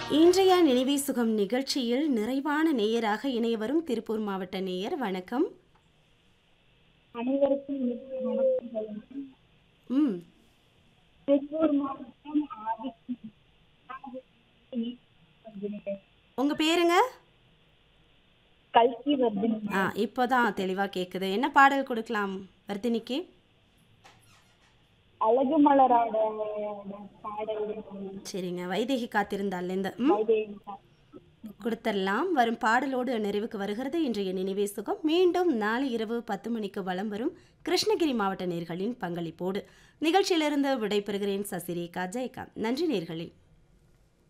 இன்றைய நினைவே சுகம் நிகழ்ச்சியில் நிறைவான நேயராக இணைய வரும் திருப்பூர் மாவட்ட நேயர். வணக்கம். அனைவருக்கும் இனிய வணக்கங்கள். ம் திருப்பூர் மாவட்டம் உங்க பேருங்க? கல்கி வர்தினி. இப்போதான் தெளிவா கேக்குது. என்ன பாடல் கொடுக்கலாம் வர்தினிக்கு? அழகு மலரோட பாடல் சரிங்க, வைதேகி காத்திருந்தால் இந்த வைதேகி. கொடுத்துடலாம். வரும் பாடலோடு நிறைவுக்கு வருகிறது இன்றைய நினைவே சுகம். மீண்டும் நாளை இரவு 10 மணிக்கு வலம் வரும் கிருஷ்ணகிரி மாவட்ட நேயர்களின் பங்களிப்போடு நிகழ்ச்சியிலிருந்து விடைபெறுகிறேன். சசிரேகா ஜெயகாந்த். நன்றி நேயர்களே.